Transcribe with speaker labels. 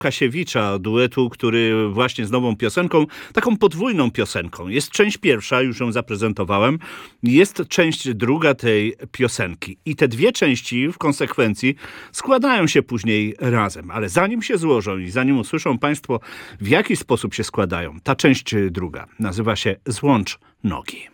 Speaker 1: Łukasiewicza, duetu, który właśnie z nową piosenką, taką podwójną piosenką. Jest część pierwsza, już ją zaprezentowałem, jest część druga tej piosenki. I te dwie części w konsekwencji składają się później razem. Ale zanim się złożą i zanim usłyszą Państwo, w jaki sposób się składają, ta część druga nazywa się Złącz nogi.